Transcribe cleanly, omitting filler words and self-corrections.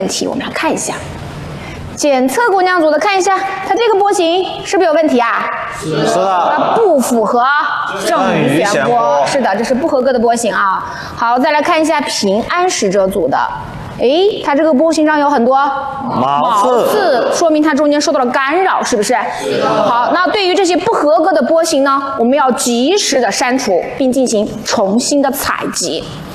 题，我们来看一下。检测姑娘组的看一下，它这个波形是不是有问题啊？ 是的， 不符合正余弦波。是的，这是不合格的波形啊。好，再来看一下平安使者组的。诶，它这个波形上有很多毛刺， 说明它中间受到了干扰，是不是？好，那对于这些不合格的波形呢，我们要及时的删除，并进行重新的采集。